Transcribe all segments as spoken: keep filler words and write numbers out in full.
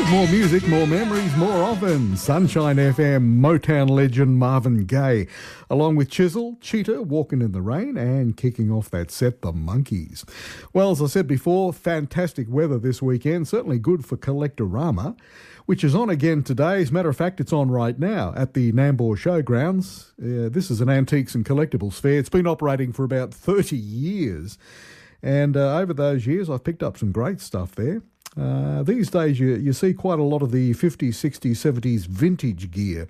More music, more memories, more often. Sunshine F M, Motown legend Marvin Gaye, along with Chisel, Cheetah, Walking in the Rain, and kicking off that set, The Monkees. Well, as I said before, fantastic weather this weekend, certainly good for Collectorama, which is on again today. As a matter of fact, it's on right now at the Nambour Showgrounds. Uh, this is an antiques and collectibles fair. It's been operating for about thirty years. And uh, over those years, I've picked up some great stuff there. Uh, these days, you, you see quite a lot of the fifties, sixties, seventies vintage gear.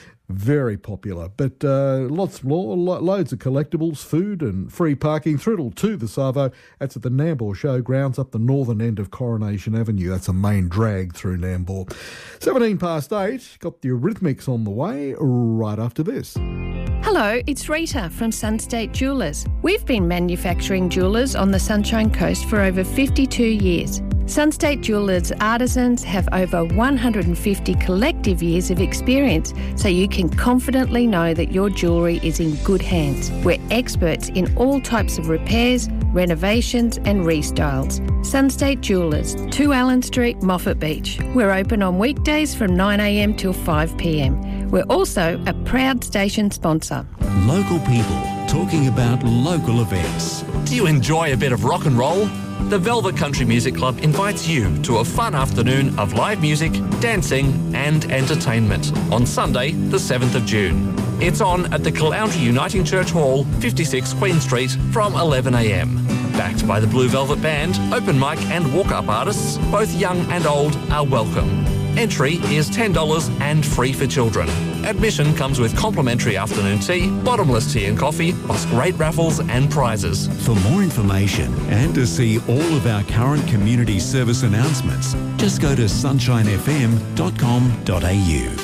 Very popular, but uh, lots more, lo- loads of collectibles, food and free parking through till two the Savo. That's at the Nambour Showgrounds up the northern end of Coronation Avenue. That's a main drag through Nambour. seventeen past eight, got the Eurythmics on the way right after this. Hello, it's Rita from Sunstate Jewellers. We've been manufacturing jewellers on the Sunshine Coast for over fifty-two years. Sunstate Jewellers artisans have over one hundred fifty collective years of experience, so you can confidently know that your jewellery is in good hands. We're experts in all types of repairs, renovations and restyles. Sunstate Jewellers, two Allen Street, Moffat Beach. We're open on weekdays from nine a m till five p m. We're also a proud station sponsor. Local people talking about local events. Do you enjoy a bit of rock and roll? The Velvet Country Music Club invites you to a fun afternoon of live music, dancing and entertainment on Sunday, the seventh of June. It's on at the Caloundra Uniting Church Hall, fifty-six Queen Street from eleven a m. Backed by the Blue Velvet Band, open mic and walk-up artists, both young and old, are welcome. Entry is ten dollars and free for children. Admission comes with complimentary afternoon tea, bottomless tea and coffee, plus great raffles and prizes. For more information and to see all of our current community service announcements, just go to sunshine f m dot com dot a u.